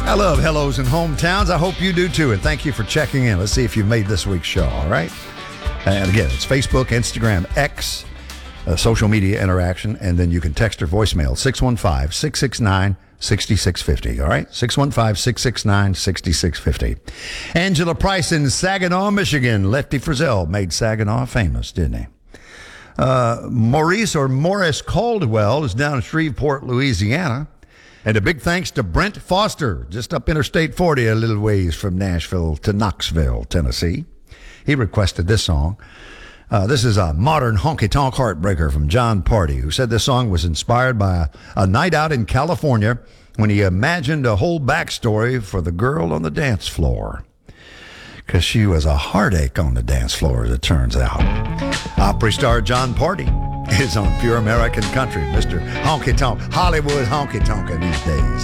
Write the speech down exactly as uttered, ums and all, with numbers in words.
I love hellos and hometowns. I hope you do too. And thank you for checking in. Let's see if you've made this week's show, all right? And again, it's Facebook, Instagram, X, uh, social media interaction. And then you can text or voicemail six one five, six six nine, six six five zero, all right? six one five, six six nine, six six five zero. Angela Price in Saginaw, Michigan. Lefty Frizzell made Saginaw famous, didn't he? Uh, Maurice or Morris Caldwell is down in Shreveport, Louisiana. And a big thanks to Brent Foster, just up Interstate forty, a little ways from Nashville to Knoxville, Tennessee. He requested this song. Uh, this is a modern honky-tonk heartbreaker from John Party, who said this song was inspired by a, a night out in California when he imagined a whole backstory for the girl on the dance floor. Because she was a heartache on the dance floor, as it turns out. Opry star John Party is on Pure American Country, Mister Honky Tonk, Hollywood honky tonk these days.